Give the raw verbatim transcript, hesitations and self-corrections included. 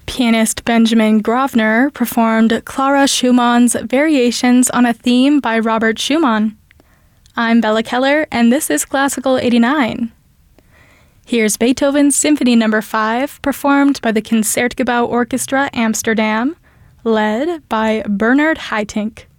Pianist Benjamin Grosvenor performed Clara Schumann's Variations on a Theme by Robert Schumann. I'm Bella Keller, and this is Classical eighty-nine. Here's Beethoven's Symphony Number five, performed by the Concertgebouw Orchestra Amsterdam, led by Bernard Haitink.